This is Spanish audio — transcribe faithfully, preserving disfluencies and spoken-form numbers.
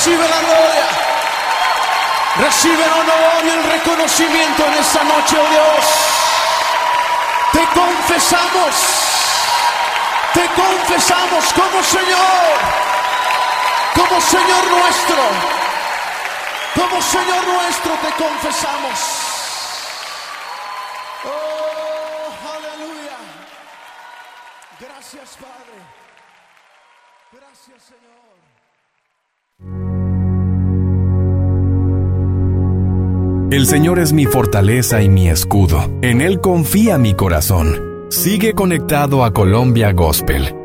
Recibe la gloria. Recibe el honor y el reconocimiento en esta noche, oh Dios. Te confesamos. Te confesamos como Señor. Como Señor nuestro. Como Señor nuestro te confesamos. Oh, aleluya. Gracias, Padre. Gracias, Señor. El Señor es mi fortaleza y mi escudo. En Él confía mi corazón. Sigue conectado a Colombia Gospel